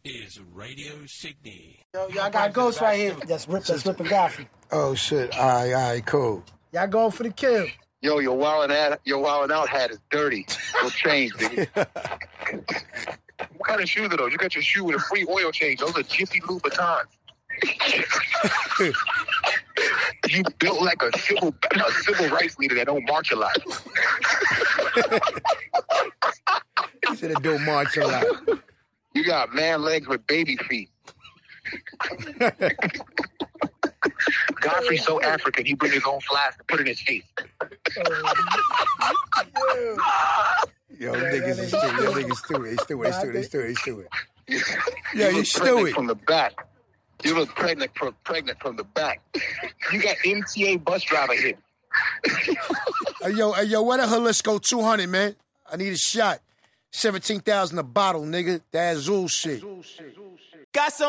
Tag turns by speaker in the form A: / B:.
A: is Radio Sydney.
B: Yo, y'all got ghosts right here. That's ripping Godfrey.
C: Oh, shit. All right, cool.
B: Y'all going for the kill.
D: Yo, your wildin' out hat is dirty. Go change, nigga. What kind of shoes are those? You got your shoe with a free oil change. Those are Jiffy Louboutins. You built like a civil rights leader that don't march a lot.
C: He said it don't march a lot.
D: You got man legs with baby feet. Godfrey's so African, he bring his own flask and put it in his face.
C: Yo, niggas is stupid. Yo, niggas stupid. Yeah, you
D: stupid. From the back. You look pregnant from the back. You got MTA bus driver here.
C: Hey, yo, where the Jalisco 200, man? I need a shot. 17,000 a bottle, nigga. That Azul shit.
E: Got some